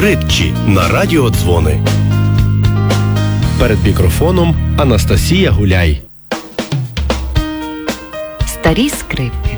Ритчі на радіодзвони. Перед мікрофоном Анастасія Гуляй. Старі скрипки.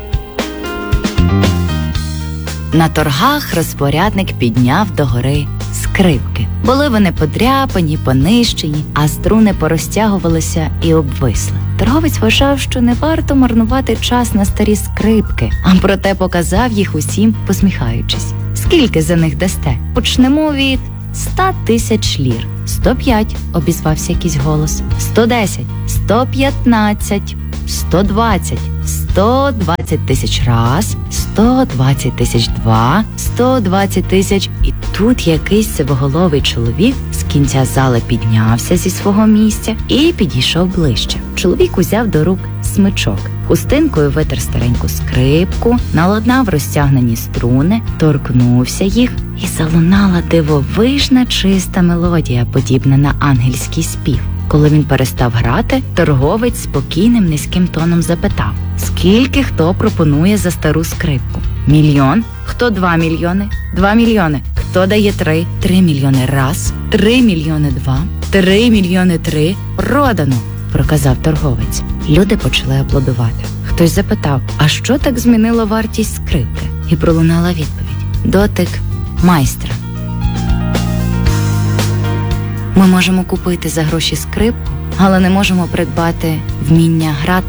На торгах розпорядник підняв догори скрипки. Були вони подряпані, понищені, а струни порозтягувалися і обвисли. Торговець вважав, що не варто марнувати час на старі скрипки, а проте показав їх усім, посміхаючись. «Скільки за них дасте?» «Почнемо від 100 тисяч лір». «105», – обізвався якийсь голос. «110», «115», «120», «120 тисяч раз», «120 тисяч два», «120 тисяч». І тут якийсь сивоголовий чоловік з кінця зали піднявся зі свого місця і підійшов ближче. Чоловік узяв до рук смичок, хустинкою витер стареньку скрипку, наладнав розтягнені струни, торкнувся їх, і залунала дивовижна чиста мелодія, подібна на ангельський спів. Коли він перестав грати, торговець спокійним низьким тоном запитав: «Скільки хто пропонує за стару скрипку?» «Мільйон». «Хто 2 мільйони?» «2 мільйони». «Хто дає 3?» «3 мільйони раз». «3 мільйони два». «3 мільйони три». «Продано», – проказав торговець. Люди почали аплодувати. Хтось запитав: «А що так змінило вартість скрипки?» І пролунала відповідь: «Дотик майстра». Ми можемо купити за гроші скрипку, але не можемо придбати вміння грати